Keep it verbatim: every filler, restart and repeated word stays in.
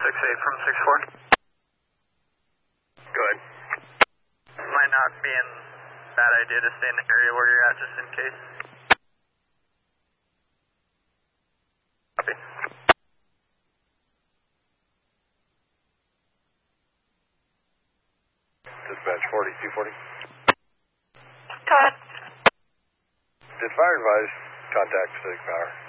six eight from six four. Go ahead. Might not be a bad idea to stay in the area where you're at just in case. Copy. Dispatch forty, two forty. Go ahead. Did fire advise contact Pacific Power?